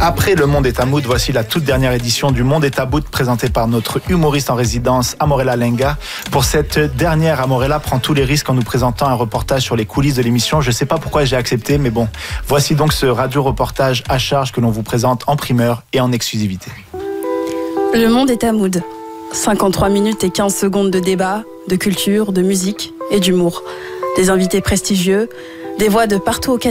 Après Le Monde est à Mood, voici la toute dernière édition du Monde est à Mood présentée par notre humoriste en résidence Amorella Lenga. Pour cette dernière, Amorella prend tous les risques en nous présentant un reportage sur les coulisses de l'émission. Je ne sais pas pourquoi j'ai accepté, mais bon, voici donc ce radio-reportage à charge que l'on vous présente en primeur et en exclusivité. Le Monde est à Mood. 53 minutes et 15 secondes de débat, de culture, de musique et d'humour. Des invités prestigieux, des voix de partout au Canada.